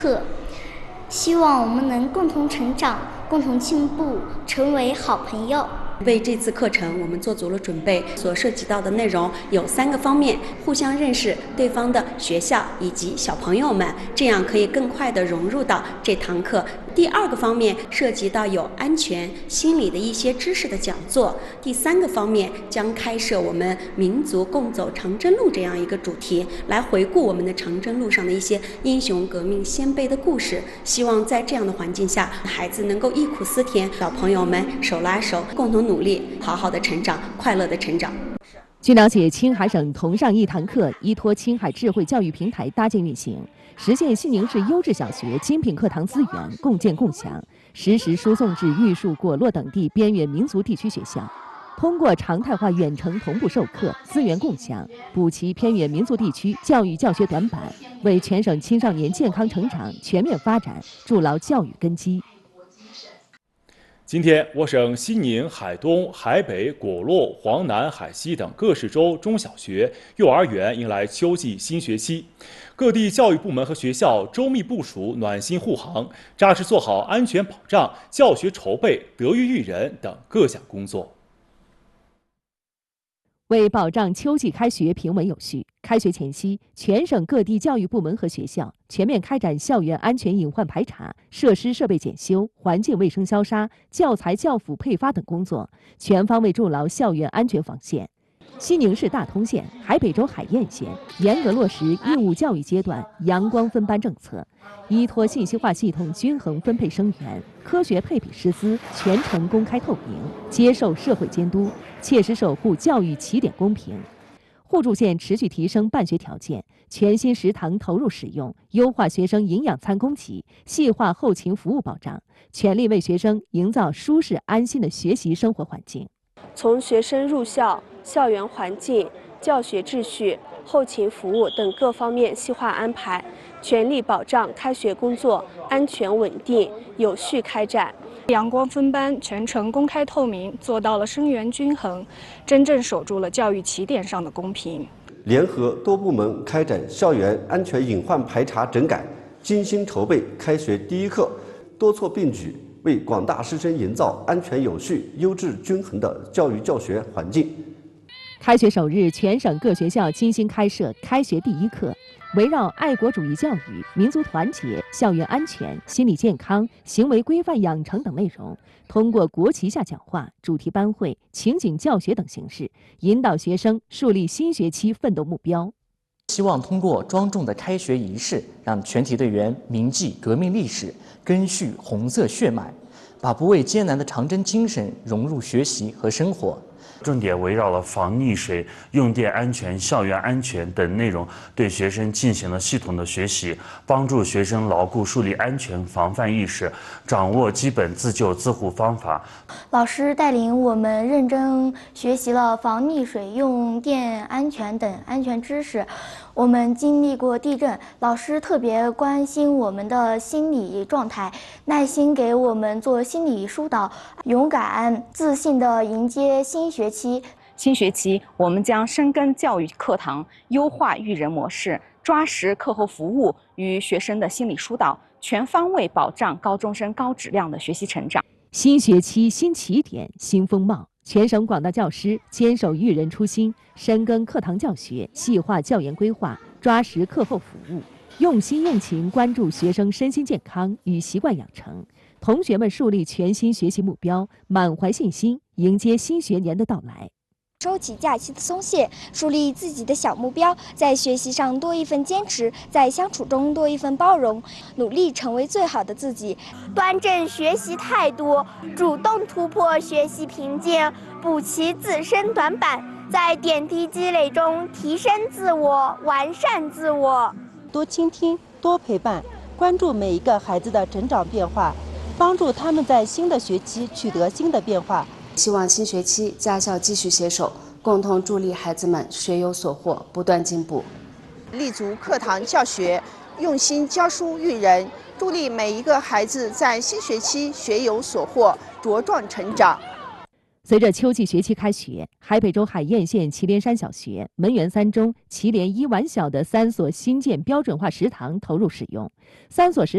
课，希望我们能共同成长，共同进步，成为好朋友。 为这次课程我们做足了准备，所涉及到的内容有3个方面：互相认识对方的学校以及小朋友们，这样可以更快地融入到这堂课。第2个方面涉及到有安全、心理的一些知识的讲座。第3个方面将开设我们民族共走长征路这样一个主题，来回顾我们的长征路上的一些英雄革命先辈的故事。希望在这样的环境下，孩子能够忆苦思甜，小朋友们手拉手，共同努力，好好的成长，快乐的成长。 据了解，青海省同上一堂课依托青海智慧教育平台搭建运行，实现西宁市优质小学精品课堂资源共建共享，实时输送至玉树、果洛等地边远民族地区学校。通过常态化远程同步授课、资源共享，补齐偏远民族地区教育教学短板，为全省青少年健康成长、全面发展筑牢教育根基。 今天，我省西宁、海东、海北、果洛、黄南、海西等各市州中小学、幼儿园迎来秋季新学期，各地教育部门和学校周密部署暖心护航，扎实做好安全保障、教学筹备、德育育人等各项工作。 为保障秋季开学平稳有序，开学前夕，全省各地教育部门和学校全面开展校园安全隐患排查、设施设备检修、环境卫生消杀、教材教辅配发等工作，全方位筑牢校园安全防线。西宁市大通县、海北州海晏县严格落实义务教育阶段阳光分班政策，依托信息化系统均衡分配生源，科学配比师资，全程公开透明，接受社会监督，切实守护教育起点公平。互助县持续提升办学条件，全新食堂投入使用，优化学生营养餐供给，细化后勤服务保障，全力为学生营造舒适安心的学习生活环境。 从学生入校、校园环境、教学秩序、后勤服务等各方面细化安排，全力保障开学工作安全稳定、有序开展。 阳光分班，全程公开透明，做到了生源均衡，真正守住了教育起点上的公平。 联合多部门开展校园安全隐患排查整改，精心筹备开学第一课，多措并举，为广大师生营造安全有序、优质均衡的教育教学环境。 开学首日，全省各学校精心开设开学第一课，围绕爱国主义教育、民族团结、校园安全、心理健康、行为规范养成等内容，通过国旗下讲话、主题班会、情景教学等形式，引导学生树立新学期奋斗目标。 希望通过庄重的开学仪式，让全体队员铭记革命历史，根续红色血脉，把不畏艰难的长征精神融入学习和生活。 重点围绕了防溺水、用电安全、校园安全等内容，对学生进行了系统的学习，帮助学生牢固树立安全防范意识，掌握基本自救自护方法。 老师带领我们认真学习了防溺水、用电安全等安全知识。我们经历过地震，老师特别关心我们的心理状态，耐心给我们做心理疏导，勇敢自信地迎接新学期。 新学期，我们将深耕教育课堂，优化育人模式，抓实课后服务与学生的心理疏导，全方位保障高中生高质量的学习成长。 新学期新起点新风貌，全省广大教师坚守育人初心，深耕课堂教学，细化教研规划，抓实课后服务，用心用情关注学生身心健康与习惯养成。同学们树立全新学习目标，满怀信心迎接新学年的到来。 收起假期的松懈，树立自己的小目标，在学习上多一份坚持，在相处中多一份包容，努力成为最好的自己。 端正学习态度，主动突破学习瓶颈，补齐自身短板，在点滴积累中提升自我，完善自我。 多倾听，多陪伴，关注每一个孩子的成长变化，帮助他们在新的学期取得新的变化。 希望新学期家校继续携手，共同助力孩子们学有所获，不断进步。 立足课堂教学，用心教书育人，助力每一个孩子在新学期学有所获，茁壮成长。 随着秋季学期开学，海北州海晏县祁连山小学、门源三中、祁连一丸小的3所新建标准化食堂投入使用，3所食